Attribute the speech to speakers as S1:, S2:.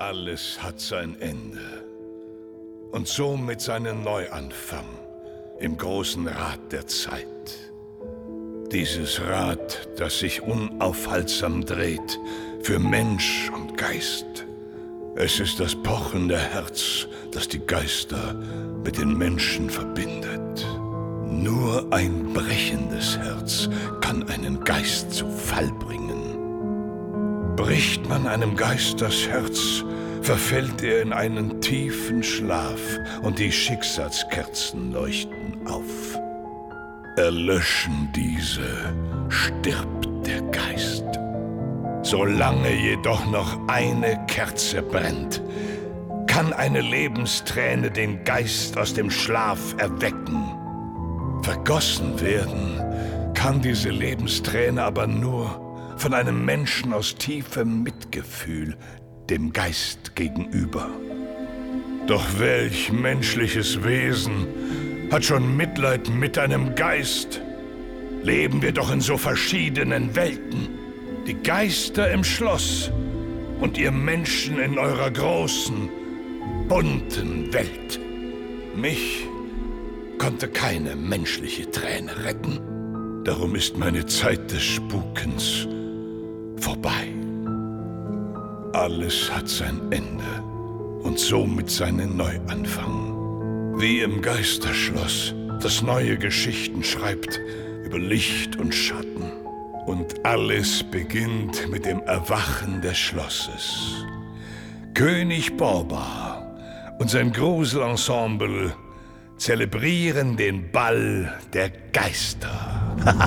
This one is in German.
S1: Alles hat sein Ende und somit seinen Neuanfang im großen Rad der Zeit. Dieses Rad, das sich unaufhaltsam dreht für Mensch und Geist. Es ist das pochende Herz, das die Geister mit den Menschen verbindet. Nur ein brechendes Herz kann einen Geist zu Fall bringen. Bricht man einem Geist das Herz, verfällt er in einen tiefen Schlaf und die Schicksalskerzen leuchten auf. Erlöschen diese, stirbt der Geist. Solange jedoch noch eine Kerze brennt, kann eine Lebensträne den Geist aus dem Schlaf erwecken. Vergossen werden kann diese Lebensträne aber nur von einem Menschen aus tiefem Mitgefühl dem Geist gegenüber. Doch welch menschliches Wesen hat schon Mitleid mit einem Geist? Leben wir doch in so verschiedenen Welten. Die Geister im Schloss und ihr Menschen in eurer großen, bunten Welt. Mich konnte keine menschliche Träne retten. Darum ist meine Zeit des Spukens vorbei. Alles hat sein Ende und somit seinen Neuanfang. Wie im Geisterschloss, das neue Geschichten schreibt über Licht und Schatten. Und alles beginnt mit dem Erwachen des Schlosses. König Borba und sein Gruselensemble zelebrieren den Ball der Geister.